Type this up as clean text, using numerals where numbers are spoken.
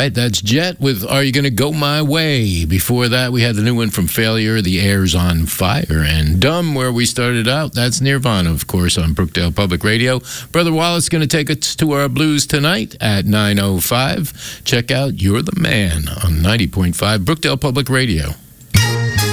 right, that's Jet with Are You Gonna Go My Way? Before that, we had the new one from Failure, The Air's on Fire. And Dumb, where we started out, that's Nirvana, of course, on Brookdale Public Radio. Brother Wallace is going to take us to our blues tonight at 9:05. Check out You're the Man on 90.5 Brookdale Public Radio.